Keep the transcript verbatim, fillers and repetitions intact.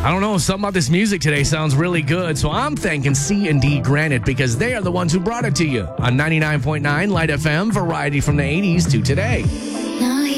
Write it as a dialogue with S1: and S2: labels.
S1: I don't know, something about this music today sounds really good, so I'm thanking C and D Granite because they are the ones who brought it to you on ninety-nine point nine Light F M, variety from the eighties to today.